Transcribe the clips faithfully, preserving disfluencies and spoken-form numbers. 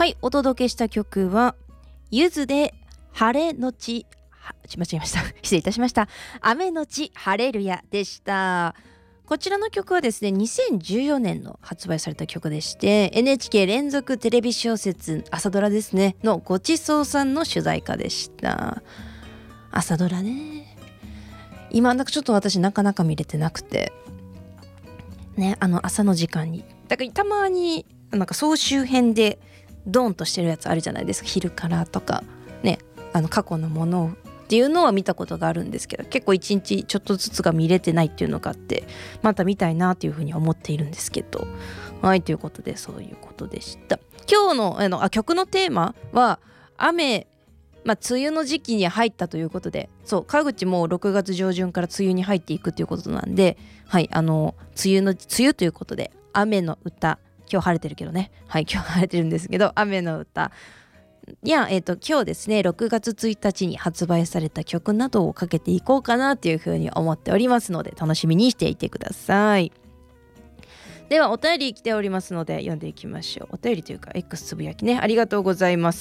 はい、お届けした曲はゆずで晴れのち間違えました失礼いたしました雨のち晴れるやでした。こちらの曲はですねにせんじゅうよねんの発売された曲でして、 エヌエイチケー 連続テレビ小説朝ドラですねのごちそうさんの主題歌でした。朝ドラね、今なんかちょっと私なかなか見れてなくてね、あの朝の時間にだからたまになんか総集編でドーンとしてるやつあるじゃないですか、昼からとかね、あの過去のものをっていうのは見たことがあるんですけど、結構一日ちょっとずつが見れてないっていうのがあって、また見たいなっていうふうに思っているんですけど、はいということでそういうことでした。今日のあのあ曲のテーマは雨、まあ梅雨の時期に入ったということで、そう川口もろくがつ上旬から梅雨に入っていくということなんで、はいあの梅雨の梅雨ということで雨の歌、今日晴れてるけどね、はい今日晴れてるんですけど雨の歌いや、えーと、今日ですねろくがつついたちに発売された曲などをかけていこうかなというふうに思っておりますので、楽しみにしていてください。ではお便り来ておりますので読んでいきましょう。お便りというか X つぶやきね、ありがとうございます。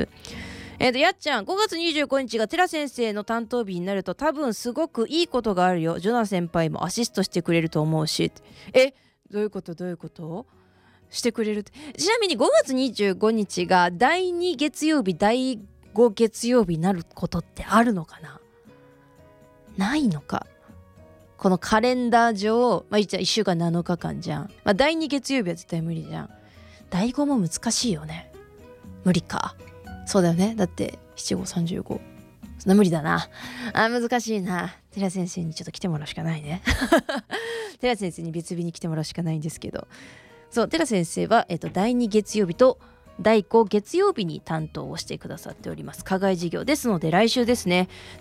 えーとやっちゃん、ごがつにじゅうごにちが寺先生の担当日になると多分すごくいいことがあるよ。ジョナ先輩もアシストしてくれると思うし。えどういうことどういうことしてくれるって。ちなみにごがつにじゅうごにちがだいに月曜日だいご月曜日になることってあるのかな、ないのか。このカレンダー上、まあ、いっしゅうかんなのかかんじゃん、まあ、だいに月曜日は絶対無理じゃん。だいごも難しいよね。無理か。そうだよね、だってしちごさんじゅうご、そんな無理だなあ、難しいな。寺先生にちょっと来てもらうしかないね寺先生に別日に来てもらうしかないんですけど、そう寺先生は、えっと、だいに月曜日とだいご月曜日に担当をしてくださっております課外授業ですので、来週ですね